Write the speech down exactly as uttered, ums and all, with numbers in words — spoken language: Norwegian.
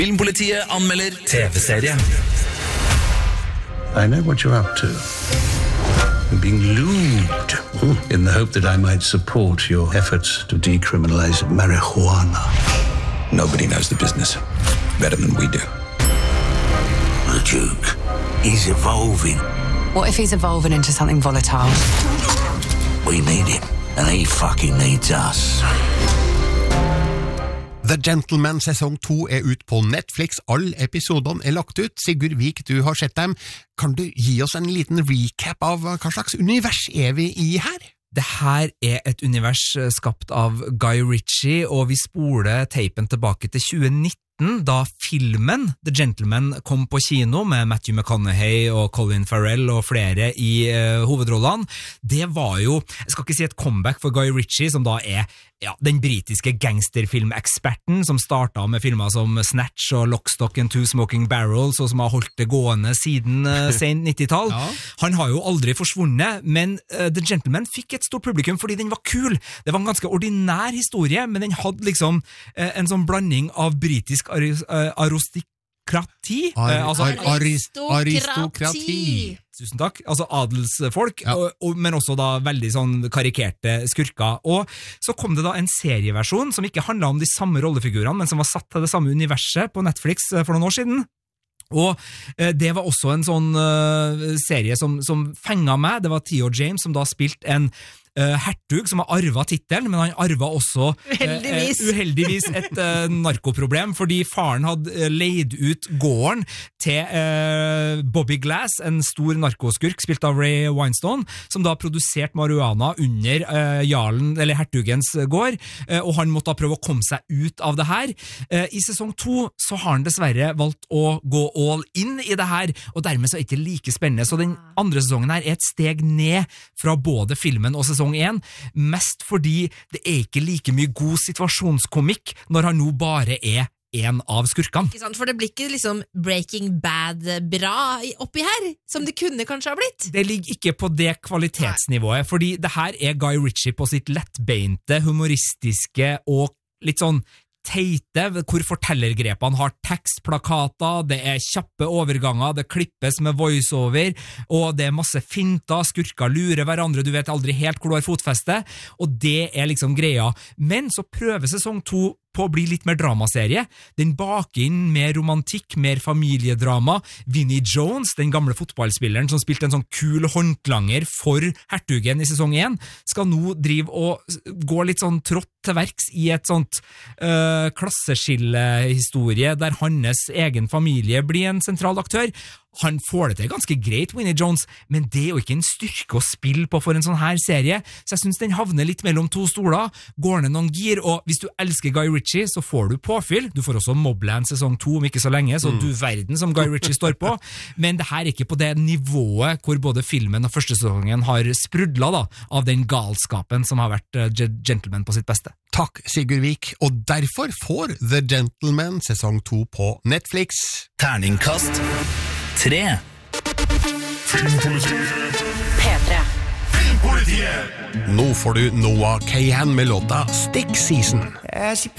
Filmpolitiet anmelder T V-serie. I know what you're up to. You're being lewd in the hope that I might support your efforts to decriminalize marijuana. Nobody knows the business better than we do. The Duke, he's evolving. What if he's evolving into something volatile? We need him, and he fucking needs us. The Gentleman sesong to er ut på Netflix. Alle episodene er lagt ut. Sigurd Vik, du har sett dem. Kan du gi oss en liten recap av hva slags univers er vi i her? Det her er et univers skapt av Guy Ritchie, og vi spoler teipen tilbake til tjue nitten, da filmen The Gentleman kom på kino med Matthew McConaughey og Colin Farrell og flere i uh, hovedrollene. Det var jo, jeg skal ikke si et comeback for Guy Ritchie, som da er ja, den britiske gangsterfilmeksperten som startet med filmer som Snatch og Lock, Stock and Two Smoking Barrels, og som har holdt det gående siden uh, sent nittitall. Ja. Han har jo aldri forsvunnet, men uh, The Gentleman fikk et stort publikum fordi den var kul. Det var en ganske ordinær historie, men den hadde liksom uh, en sånn blanding av britisk aris- uh, aristokrati. Ar- uh, altså, ar- arist- aristokrati. Tusen takk. Altså adelsfolk, ja. og, og, men også da veldig sånn karikerte skurker. Og så kom det da en serieversjon som ikke handlet om de samme rollefigurene, men som var satt til det samme universet på Netflix for noen år siden. Og eh, det var også en sånn uh, serie som, som fenget meg. Det var Theo James som da spilte en uh, hertug som har arvet titelen, men han arvet også uheldigvis, uh, uheldigvis et uh, narkoproblem, fordi faren hadde uh, leid ut gården til uh, Bobby Glass, en stor narkoskurk spilt av Ray Winestone, som da produserte marihuana under uh, jarlen, eller hertugens gård, uh, og han måtte da prøve å komme seg ut av det her. Uh, I sesong to så har han dessverre valgt å gå all in i det her, og dermed så er det ikke like spennende. Så den andre sesongen her er et steg ned fra både filmen og sesong én, mest fordi det er ikke like mye god situasjonskomikk når han nå bare er en av skurkene. Ikke sant, for det blir ikke liksom Breaking Bad bra oppi her, som det kunne kanskje ha blitt. Det ligger ikke på det kvalitetsnivået, fordi det her er Guy Ritchie på sitt lettbeinte, humoristiske og litt sånn teite, hvor fortellergrepene har tekstplakater, det er kjappe overganger, det klippes med voiceover, og det er masse finter, skurker lurer hverandre, du vet aldri helt hvor du har fotfeste, og det er liksom greia. Men så prøver sesong to på å bli litt mer dramaserie. Den baker inn mer romantikk, mer familiedrama. Vinnie Jones, den gamle fotballspilleren som spilte en sånn kul håndlanger for hertugen i sesong én, skal nå drive og gå litt sånn trått til verks i et sånt øh, klasseskillehistorie der hans egen familie blir en sentral aktør. Han får det til ganske greit, Vinnie Jones, men det er jo ikke en styrke å spille på for en sånn her serie, så jeg synes den havner litt mellom to stoler, går ned noen gir, og hvis du elsker Guy Ritchie, så får du påfyll. Du får også Mobland sesong to om ikke så lenge, så mm. du verden som Guy Ritchie står på, men det her er ikke på det nivået hvor både filmen og første sesongen har sprudlet da, av den galskapen som har vært uh, Gentleman på sitt beste. Takk, Sigurd Vik, og derfor får The Gentleman sesong to på Netflix. Terningkast tre. Filmpolitiet P tre. Filmpolitiet. Nå får du Noah Kahan med låta Stick Season. As you